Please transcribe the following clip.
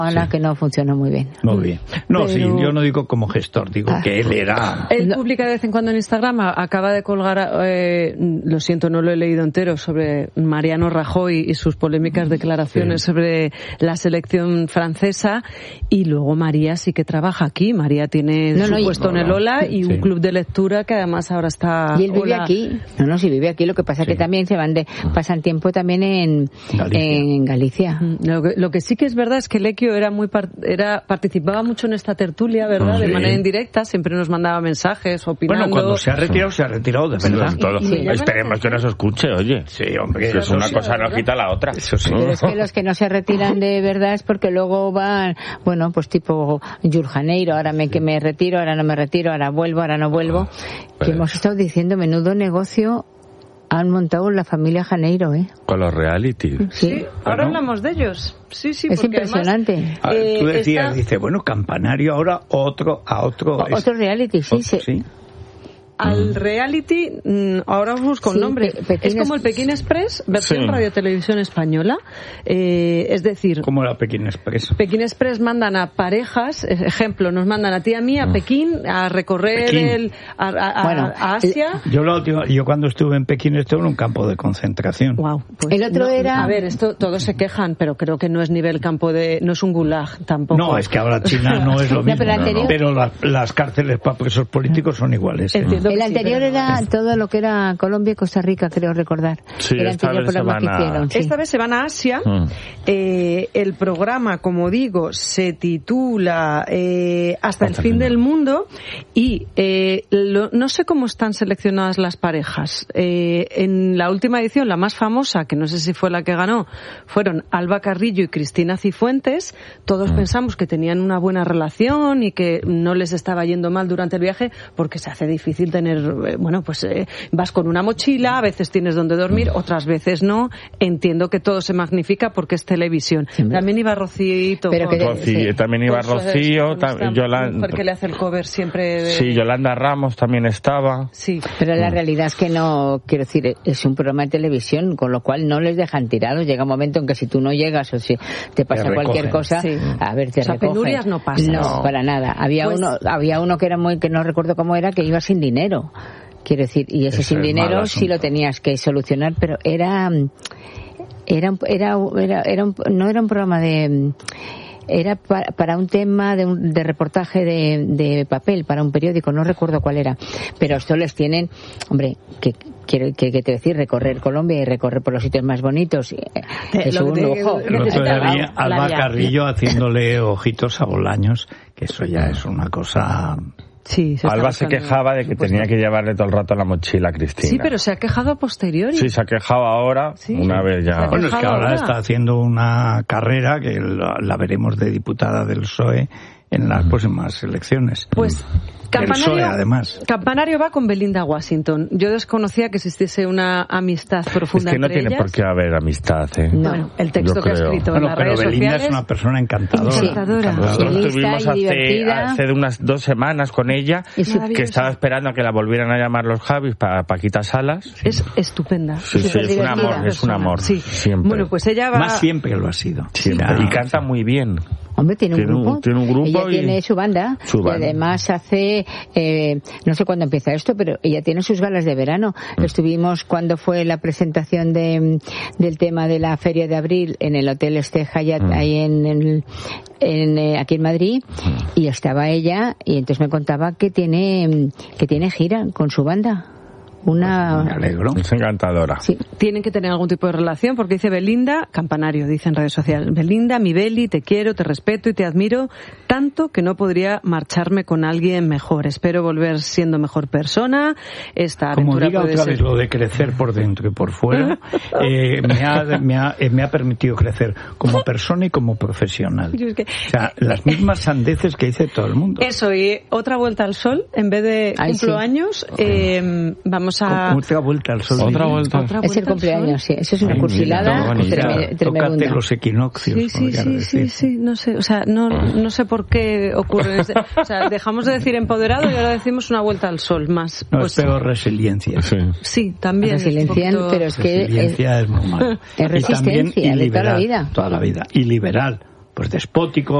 que no funcionó muy bien. Muy bien. No, sí, yo no digo como gestor, digo que él era... Él publica de vez en cuando en Instagram, acaba de colgar, lo siento, no lo he leído entero, sobre Mariano Rajoy y sus polémicas declaraciones sobre la selección francesa, y luego María sí que trabaja aquí. María tiene su puesto en el Ola y un club de lectura que además ahora está... Y él vive aquí. Sí vive aquí, lo que pasa que también pasan tiempo también en Galicia. Lo que sí que es verdad es que Lequio participaba mucho en esta tertulia, ¿verdad? De manera indirecta, siempre nos mandaba mensajes opinando. Bueno, cuando se ha retirado de verdad. Esperemos que nos escuche, oye. Sí, hombre. Es una cosa no quita la otra. Eso sí. Pero es que los que no se retiran de verdad es porque luego van, bueno, pues tipo Jules Janeiro, ahora me retiro, ahora no me retiro, ahora vuelvo, ahora no vuelvo. Que hemos estado diciendo, menudo negocio han montado la familia Janeiro, con los reality. Sí, ahora hablamos de ellos. Sí, es impresionante. Tú decías, dice, bueno, Campanario ahora otro reality, sí. Al reality, ahora os busco un nombre. Es como el Pekín Express, versión Radio Televisión Española. Es decir... ¿Cómo era Pekín Express? Pekín Express mandan a parejas, ejemplo, nos mandan a ti y a mí a Pekín a recorrer a Asia. Yo cuando estuve en Pekín estuve en un campo de concentración. Wow, pues el otro era... A ver, esto todos se quejan, pero creo que no es nivel no es un gulag tampoco. No, es que ahora China no es lo mismo. Pero las cárceles para presos políticos son iguales. El anterior era todo lo que era Colombia y Costa Rica, creo recordar. Sí, esta vez se van a Asia. El programa, como digo, se titula Hasta el fin del mundo, y no sé cómo están seleccionadas las parejas. En la última edición, la más famosa, que no sé si fue la que ganó, fueron Alba Carrillo y Cristina Cifuentes. Todos pensamos que tenían una buena relación y que no les estaba yendo mal durante el viaje, porque se hace difícil tener, vas con una mochila, a veces tienes donde dormir, otras veces no. Entiendo que todo se magnifica porque es televisión. También iba Rocío. También iba Rocío, Yolanda, porque le hace el cover siempre Sí, Yolanda Ramos también estaba. Sí. Pero la realidad es que no, quiero decir, es un programa de televisión, con lo cual no les dejan tirados. Llega un momento en que si tú no llegas o si te pasa cualquier cosa, a ver, te recogen. Penurias no pasan. No, para nada. Había uno que era que no recuerdo cómo era, que iba sin dinero. Quiero decir, y ese sin dinero sí lo tenías que solucionar, pero no era un programa era para un tema de reportaje de papel, para un periódico, no recuerdo cuál era, pero esto les tienen, hombre, que te decir, recorrer Colombia y recorrer por los sitios más bonitos es un lujo. Alba Carrillo haciéndole ojitos a Bolaños, que eso ya es una cosa... Sí, Alba se quejaba de que tenía que llevarle todo el rato la mochila a Cristina. Sí, pero se ha quejado a posteriori. Sí, se ha quejado ahora, una vez ya. Bueno, es que ahora está haciendo una carrera que la veremos de diputada del PSOE en las próximas elecciones. Pues Campanario va con Belinda Washington. Yo desconocía que existiese una amistad profunda entre ellas. Es que no tiene por qué haber amistad, Bueno, el texto que ha escrito en las redes sociales... Belinda es una persona encantadora. Nosotros estuvimos hace unas 2 semanas con ella, que estaba esperando a que la volvieran a llamar los Javis para Paquita Salas. Es estupenda. Sí, es un amor. Sí. Siempre. Bueno, pues ella va... Más siempre lo ha sido. Y canta muy bien. Hombre, tiene un grupo. Ella y... tiene su banda. Y además hace... no sé cuándo empieza esto, pero ella tiene sus galas de verano. Estuvimos cuando fue la presentación del tema de la Feria de Abril en el Hotel Hyatt ahí aquí en Madrid, y estaba ella, y entonces me contaba que tiene gira con su banda. Me alegro. Es encantadora. Sí, tienen que tener algún tipo de relación, porque dice Belinda, Campanario dice en redes sociales, Belinda, mi Beli, te quiero, te respeto y te admiro tanto que no podría marcharme con alguien mejor. Espero volver siendo mejor persona. Esta aventura como diga puede otra ser... vez lo de crecer por dentro y por fuera, me ha permitido crecer como persona y como profesional. O sea, las mismas sandeces que dice todo el mundo. Eso, y otra vuelta al sol, en vez de cumpleaños, vamos a... Otra vuelta al sol. Otra vuelta. Es el cumpleaños, sí. Eso es una cursilada tremenda. Tócate los equinoccios. Sí. No sé, o sea, no sé por qué ocurre. O sea, dejamos de decir empoderado y ahora decimos una vuelta al sol más. No, es peor resiliencia. Sí, también. Resiliencia, pero es que... Resiliencia es muy malo. Es resistencia de toda la vida. Toda la vida. Y liberal. pues despótico,